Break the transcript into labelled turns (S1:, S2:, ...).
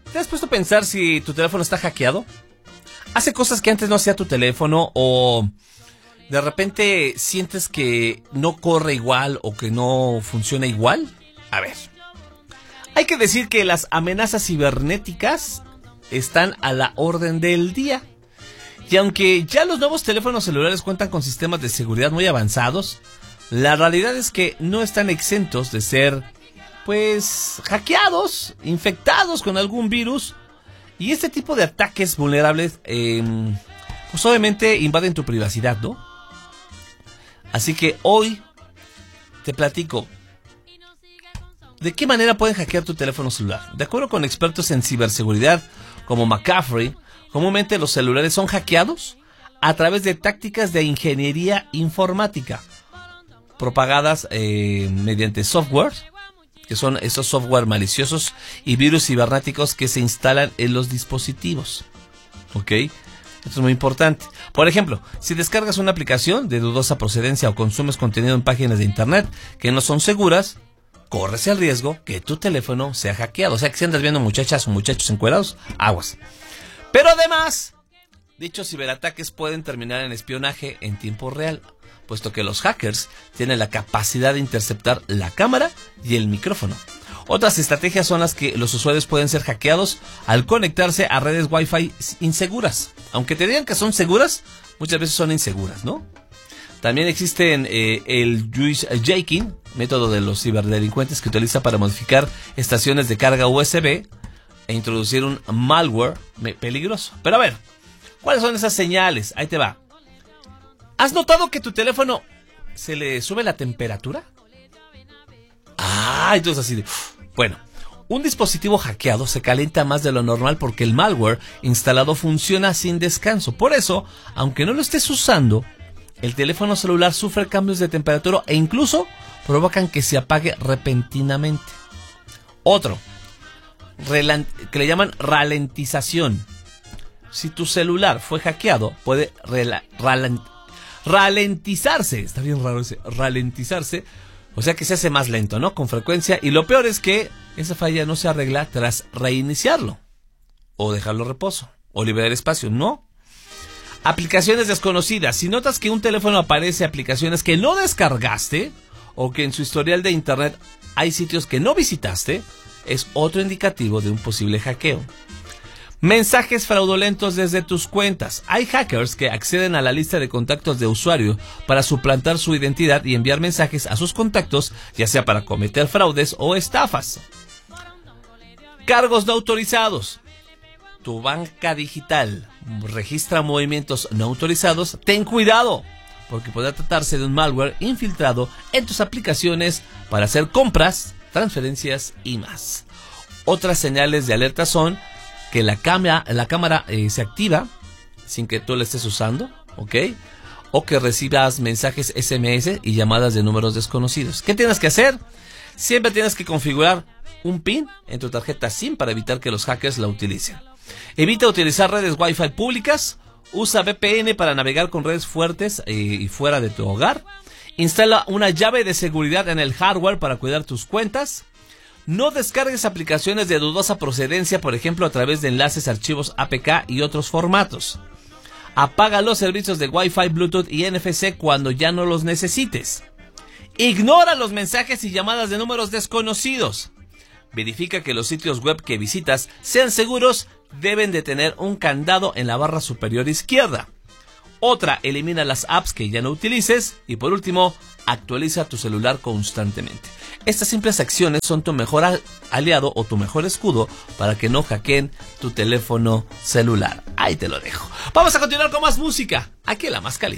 S1: ¿Te has puesto a pensar si tu teléfono está hackeado? ¿Hace cosas que antes no hacía tu teléfono o de repente sientes que no corre igual o que no funciona igual? A ver, hay que decir que las amenazas cibernéticas están a la orden del día. Y aunque ya los nuevos teléfonos celulares cuentan con sistemas de seguridad muy avanzados, la realidad es que no están exentos de ser, pues, hackeados, infectados con algún virus. Y este tipo de ataques vulnerables, pues obviamente invaden tu privacidad, ¿no? Así que hoy te platico de qué manera pueden hackear tu teléfono celular. De acuerdo con expertos en ciberseguridad como McAfee, comúnmente los celulares son hackeados a través de tácticas de ingeniería informática propagadas mediante software, que son esos software maliciosos y virus cibernéticos que se instalan en los dispositivos. ¿Ok? Esto es muy importante. Por ejemplo, si descargas una aplicación de dudosa procedencia o consumes contenido en páginas de internet que no son seguras, corres el riesgo que tu teléfono sea hackeado. O sea, que si andas viendo muchachas o muchachos encuerados, aguas. Pero además, dichos ciberataques pueden terminar en espionaje en tiempo real, puesto que los hackers tienen la capacidad de interceptar la cámara y el micrófono. Otras estrategias son las que los usuarios pueden ser hackeados al conectarse a redes Wi-Fi inseguras. Aunque te digan que son seguras, muchas veces son inseguras, ¿no? También existen el juice-jacking, método de los ciberdelincuentes que utiliza para modificar estaciones de carga USB e introducir un malware peligroso. Pero a ver, ¿cuáles son esas señales? Ahí te va. ¿Has notado que tu teléfono se le sube la temperatura? Ah, entonces así de... Bueno, un dispositivo hackeado se calienta más de lo normal porque el malware instalado funciona sin descanso. Por eso, aunque no lo estés usando, el teléfono celular sufre cambios de temperatura e incluso provocan que se apague repentinamente. Otro, que le llaman ralentización. Si tu celular fue hackeado, puede ralentizarse. Está bien raro ese, ralentizarse. O sea que se hace más lento, ¿no? Con frecuencia. Y lo peor es que esa falla no se arregla tras reiniciarlo. O dejarlo reposo. O liberar espacio. No. Aplicaciones desconocidas. Si notas que un teléfono aparece aplicaciones que no descargaste o que en su historial de internet hay sitios que no visitaste, es otro indicativo de un posible hackeo. Mensajes fraudulentos desde tus cuentas. Hay hackers que acceden a la lista de contactos de usuario para suplantar su identidad y enviar mensajes a sus contactos, ya sea para cometer fraudes o estafas. Cargos no autorizados. Tu banca digital registra movimientos no autorizados. Ten cuidado, porque puede tratarse de un malware infiltrado en tus aplicaciones para hacer compras, transferencias y más. Otras señales de alerta son que la cámara se activa sin que tú la estés usando, ¿ok? O que recibas mensajes SMS y llamadas de números desconocidos. ¿Qué tienes que hacer? Siempre tienes que configurar un PIN en tu tarjeta SIM para evitar que los hackers la utilicen. Evita utilizar redes Wi-Fi públicas. Usa VPN para navegar con redes fuertes y fuera de tu hogar. Instala una llave de seguridad en el hardware para cuidar tus cuentas. No descargues aplicaciones de dudosa procedencia, por ejemplo, a través de enlaces, archivos APK y otros formatos. Apaga los servicios de Wi-Fi, Bluetooth y NFC cuando ya no los necesites. Ignora los mensajes y llamadas de números desconocidos. Verifica que los sitios web que visitas sean seguros. Deben de tener un candado en la barra superior izquierda. Otra, elimina las apps que ya no utilices. Y por último, actualiza tu celular constantemente. Estas simples acciones son tu mejor aliado o tu mejor escudo para que no hackeen tu teléfono celular. Ahí te lo dejo. Vamos a continuar con más música, aquí en La Más Caliente.